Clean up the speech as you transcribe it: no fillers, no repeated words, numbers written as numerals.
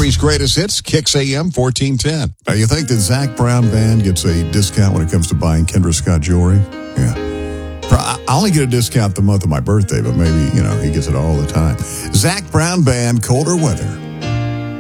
Country's greatest hits, Kicks AM 1410. Now, you think that Zach Brown Band gets a discount when it comes to buying Kendra Scott jewelry? Yeah. I only get a discount the month of my birthday, but maybe, he gets it all the time. Zach Brown Band, colder weather.